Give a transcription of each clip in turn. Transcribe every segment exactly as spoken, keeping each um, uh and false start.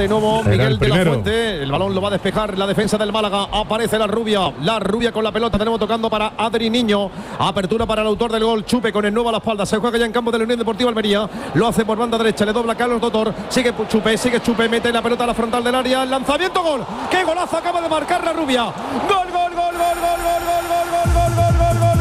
de nuevo Miguel de la Fuente. El balón lo va a despejar la defensa del Málaga. Aparece la Rubia. La Rubia con la pelota. Tenemos tocando para Adri Niño. Apertura para el autor del gol. Chupe con el nuevo a la espalda. Se juega ya en campo de la Unión Deportiva Almería. Lo hace por banda derecha. Le dobla Carlos Doctor. Sigue Chupe. Sigue Chupe. Mete la pelota a la frontal del área. Lanzamiento, gol. ¡Qué golazo acaba de marcar la Rubia! ¡Gol, gol, gol, gol, gol, gol, gol, gol, gol, gol, gol, gol, gol,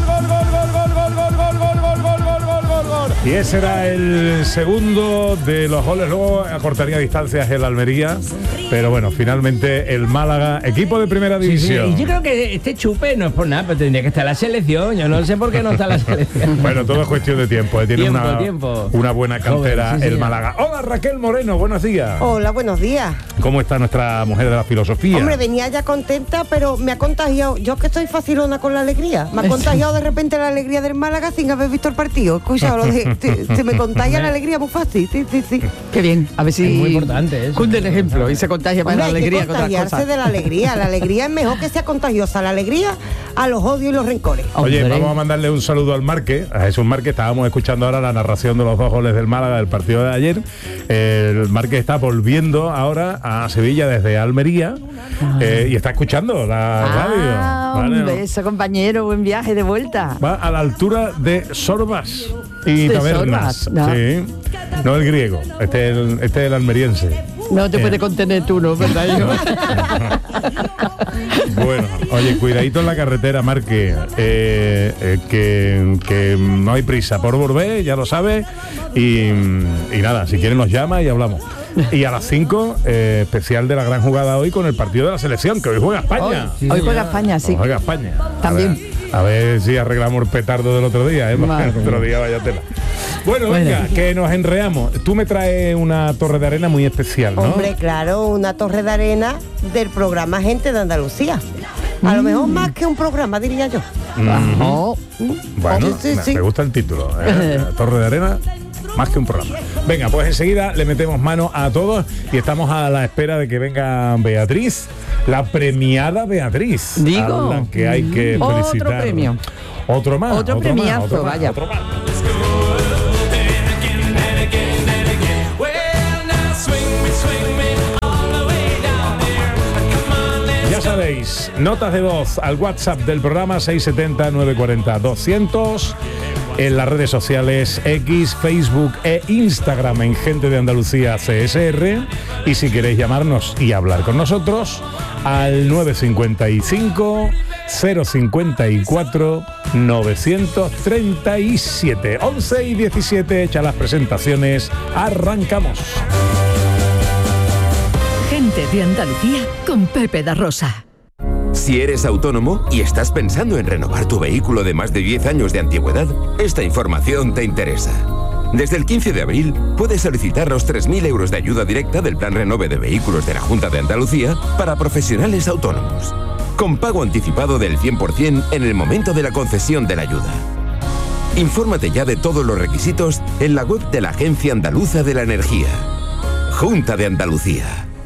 y ese era el segundo de los goles. Luego acortaría distancias el Almería, pero bueno, finalmente el Málaga, equipo de primera división. Sí, sí. Y yo creo que este Chupe no es por nada, pero tendría que estar la selección. Yo no sé por qué no está la selección. Bueno, todo es cuestión de tiempo. ¿eh? Tiene tiempo, una, tiempo. una buena cantera. Joven, sí, el Málaga. Hola, Raquel Moreno, buenos días. Hola, buenos días. ¿Cómo está nuestra mujer de la filosofía? Hombre, venía ya contenta, pero me ha contagiado. Yo que estoy facilona con la alegría. Me ha contagiado de repente la alegría del Málaga sin haber visto el partido. Escucha, lo de, te, se me contagia la alegría muy fácil. Sí, sí, sí. Qué bien. A ver si es muy importante eso. Cunde el ejemplo y se contagia para la alegría con otras cosas. De la alegría. La alegría es mejor que sea contagiosa. La alegría a los odios y los rencores. Oye, Hombre. vamos a mandarle un saludo al Marque, a Jesús Marque. Estábamos escuchando ahora la narración de los dos goles del Málaga del partido de ayer. El Marque está volviendo ahora a Sevilla desde Almería eh, y está escuchando la ah, radio. Vale, un beso, compañero, buen viaje de vuelta. Va a la altura de Sorbas y de Tabernas. Sorbas, no. Sí. No el griego, este es el, este es el almeriense. No te eh. puede contener tú, ¿no? ¿Verdad? Bueno, oye, cuidadito en la carretera, Marque, eh, eh, que, que no hay prisa por volver, ya lo sabes, y, y nada, si quieren nos llama y hablamos. Y a las cinco, eh, especial de la gran jugada hoy con el partido de la selección, que hoy juega España. Hoy, sí, hoy juega España, sí. Hoy juega España. También. A ver, a ver si arreglamos el petardo del otro día, ¿eh? El otro día vaya tela. Bueno, bueno, venga, que nos enreamos. Tú me traes una torre de arena muy especial, ¿no? Hombre, claro, una torre de arena del programa Gente de Andalucía. A mm. lo mejor más que un programa, diría yo. Mm-hmm. Oh. Bueno, sí, sí, me, sí. me gusta el título. ¿eh? La torre de arena, más que un programa. Venga, pues enseguida le metemos mano a todos y estamos a la espera de que venga Beatriz, la premiada Beatriz. Digo. A la que hay que mm. felicitar. Otro premio. Otro más. Otro, otro premiazo, más, otro vaya. Más, otro más. Ya sabéis, notas de voz al WhatsApp del programa seis siete cero, nueve cuatro cero, doscientos, en las redes sociales X, Facebook e Instagram en Gente de Andalucía C S R, y si queréis llamarnos y hablar con nosotros al nueve cinco cinco, cero cinco cuatro, nueve tres siete. once y diecisiete, hecha las presentaciones, arrancamos. Gente de Andalucía con Pepe da Rosa. Si eres autónomo y estás pensando en renovar tu vehículo de más de diez años de antigüedad, esta información te interesa. Desde el quince de abril puedes solicitar los tres mil euros de ayuda directa del Plan Renove de Vehículos de la Junta de Andalucía para profesionales autónomos, con pago anticipado del cien por ciento en el momento de la concesión de la ayuda. Infórmate ya de todos los requisitos en la web de la Agencia Andaluza de la Energía. Junta de Andalucía.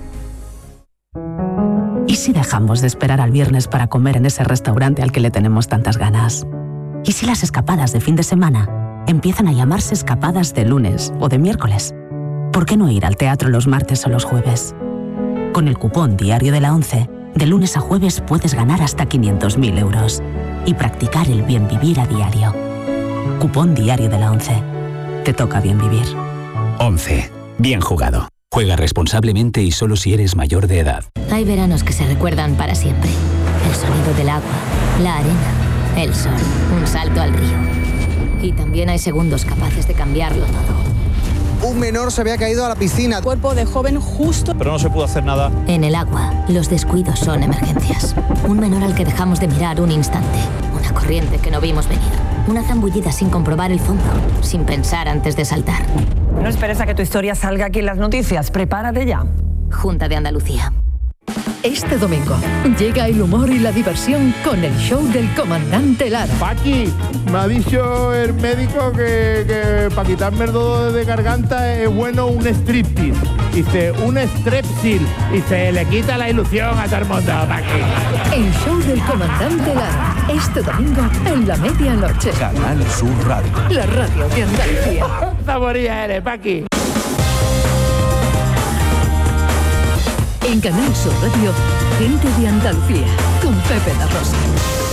¿Y si dejamos de esperar al viernes para comer en ese restaurante al que le tenemos tantas ganas? ¿Y si las escapadas de fin de semana empiezan a llamarse escapadas de lunes o de miércoles? ¿Por qué no ir al teatro los martes o los jueves? Con el cupón Diario de la ONCE, de lunes a jueves puedes ganar hasta quinientos mil euros y practicar el bien vivir a diario. Cupón Diario de la ONCE. Te toca bien vivir. ONCE. Bien jugado. Juega responsablemente y solo si eres mayor de edad. Hay veranos que se recuerdan para siempre. El sonido del agua, la arena, el sol, un salto al río. Y también hay segundos capaces de cambiarlo todo. Un menor se había caído a la piscina. Cuerpo de joven justo. Pero no se pudo hacer nada. En el agua, los descuidos son emergencias. Un menor al que dejamos de mirar un instante. Una corriente que no vimos venir. Una zambullida sin comprobar el fondo, sin pensar antes de saltar. No esperes a que tu historia salga aquí en las noticias. Prepárate ya. Junta de Andalucía. Este domingo llega el humor y la diversión con el show del comandante Lara. Paqui, me ha dicho el médico que, que para quitarme el dolor de garganta es bueno un striptease. Dice, un strepsil. Y se le quita la ilusión a todo el mundo, Paqui. El show del comandante Lara. Este domingo en la medianoche. Canal Sur Radio. La radio de Andalucía. Saboría eres, Paqui. En Canal Sur Radio, Gente de Andalucía, con Pepe La Rosa.